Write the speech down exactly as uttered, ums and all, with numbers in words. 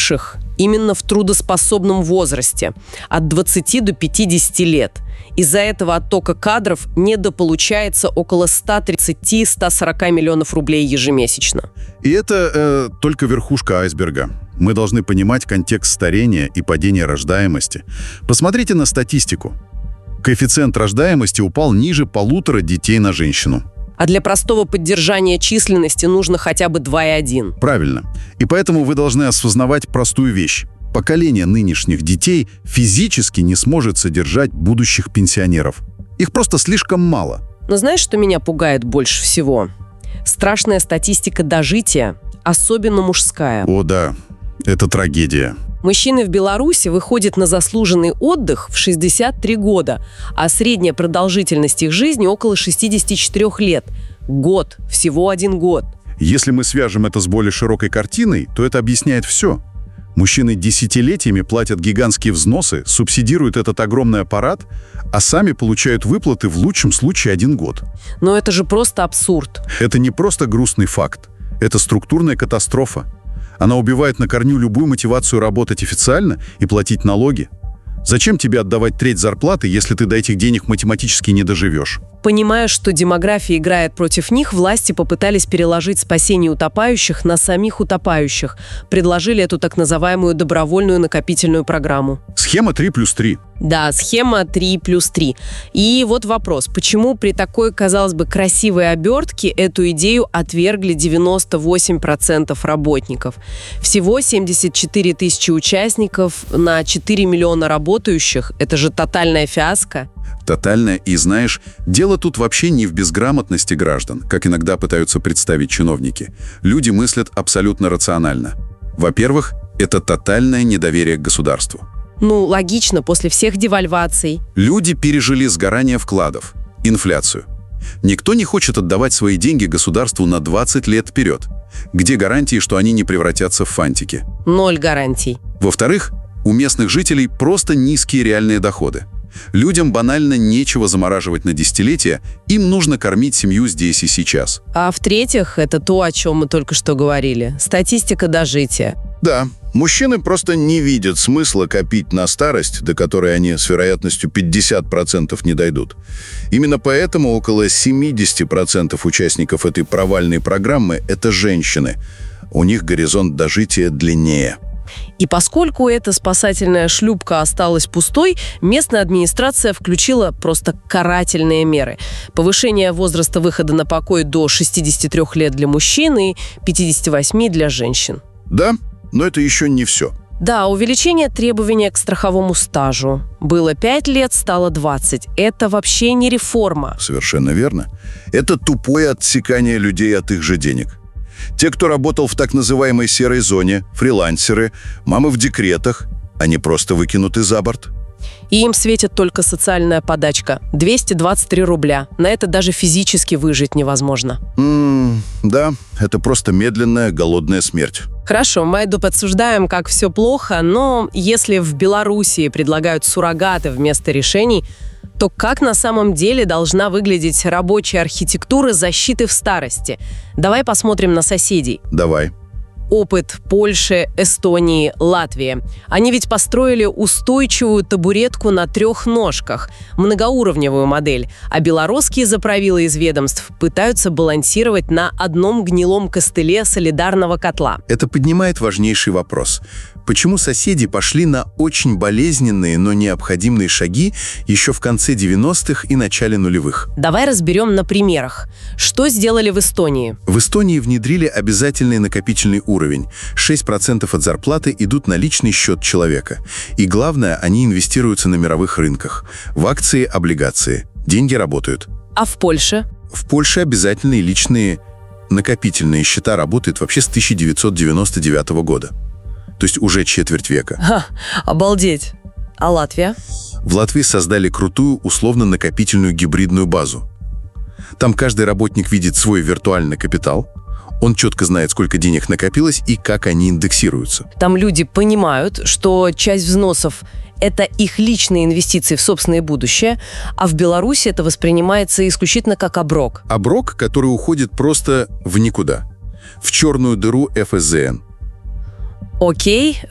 бывших именно в трудоспособном возрасте от двадцати до пятидесяти лет. Из-за этого оттока кадров недополучается около ста тридцати — ста сорока миллионов рублей ежемесячно. И это э, только верхушка айсберга. Мы должны понимать контекст старения и падения рождаемости. Посмотрите на статистику. Коэффициент рождаемости упал ниже полутора детей на женщину. А для простого поддержания численности нужно хотя бы два и один. Правильно. И поэтому вы должны осознавать простую вещь. Поколение нынешних детей физически не сможет содержать будущих пенсионеров. Их просто слишком мало. Но знаешь, что меня пугает больше всего? Страшная статистика дожития, особенно мужская. О да, это трагедия. Мужчины в Беларуси выходят на заслуженный отдых в шестьдесят три года, а средняя продолжительность их жизни около шестидесяти четырёх лет. Год, всего один год. Если мы свяжем это с более широкой картиной, то это объясняет все. Мужчины десятилетиями платят гигантские взносы, субсидируют этот огромный аппарат, а сами получают выплаты в лучшем случае один год. Но это же просто абсурд. Это не просто грустный факт. Это структурная катастрофа. Она убивает на корню любую мотивацию работать официально и платить налоги. Зачем тебе отдавать треть зарплаты, если ты до этих денег математически не доживешь? Понимая, что демография играет против них, власти попытались переложить спасение утопающих на самих утопающих. Предложили эту так называемую добровольную накопительную программу. Схема три плюс три. Да, схема три плюс три. И вот вопрос, почему при такой, казалось бы, красивой обертке эту идею отвергли девяносто восемь процентов работников? Всего семьдесят четыре тысячи участников на четыре миллиона работающих. Это же тотальная фиаско. Тотальная. И знаешь, дело тут вообще не в безграмотности граждан, как иногда пытаются представить чиновники. Люди мыслят абсолютно рационально. Во-первых, это тотальное недоверие к государству. Ну, логично, после всех девальваций. Люди пережили сгорание вкладов, инфляцию. Никто не хочет отдавать свои деньги государству на двадцать лет вперед. Где гарантии, что они не превратятся в фантики? Ноль гарантий. Во-вторых, у местных жителей просто низкие реальные доходы. Людям банально нечего замораживать на десятилетия, им нужно кормить семью здесь и сейчас. А в-третьих, это то, о чем мы только что говорили. Статистика дожития. Да, мужчины просто не видят смысла копить на старость, до которой они с вероятностью пятьдесят процентов не дойдут. Именно поэтому около семьдесят процентов участников этой провальной программы – это женщины. У них горизонт дожития длиннее. И поскольку эта спасательная шлюпка осталась пустой, местная администрация включила просто карательные меры. Повышение возраста выхода на покой до шестидесяти трёх лет для мужчин и пятидесяти восьми для женщин. Да, но это еще не все. Да, увеличение требования к страховому стажу. Было пять лет, стало двадцать. Это вообще не реформа. Совершенно верно. Это тупое отсекание людей от их же денег. Те, кто работал в так называемой серой зоне, фрилансеры, мамы в декретах, они просто выкинуты за борт. И им светит только социальная подачка. двести двадцать три рубля. На это даже физически выжить невозможно. М-м, да, это просто медленная голодная смерть. Хорошо, мы тут подсуждаем, как все плохо, но если в Белоруссии предлагают суррогаты вместо решений, то как на самом деле должна выглядеть рабочая архитектура защиты в старости? Давай посмотрим на соседей. Давай. Опыт Польши, Эстонии, Латвии. Они ведь построили устойчивую табуретку на трех ножках, многоуровневую модель, а белорусские заправилы из ведомств пытаются балансировать на одном гнилом костыле солидарного котла. Это поднимает важнейший вопрос. Почему соседи пошли на очень болезненные, но необходимые шаги еще в конце девяностых и начале нулевых? Давай разберем на примерах. Что сделали в Эстонии? В Эстонии внедрили обязательный накопительный уровень. шесть процентов от зарплаты идут на личный счет человека. И главное, они инвестируются на мировых рынках. В акции, облигации. Деньги работают. А в Польше? В Польше обязательные личные накопительные счета работают вообще с тысяча девятьсот девяносто девятого года. То есть уже четверть века. Ха, обалдеть. А Латвия? В Латвии создали крутую условно-накопительную гибридную базу. Там каждый работник видит свой виртуальный капитал, он четко знает, сколько денег накопилось и как они индексируются. Там люди понимают, что часть взносов – это их личные инвестиции в собственное будущее, а в Беларуси это воспринимается исключительно как оброк. Оброк, который уходит просто в никуда, в черную дыру эф эс зэ эн. Окей,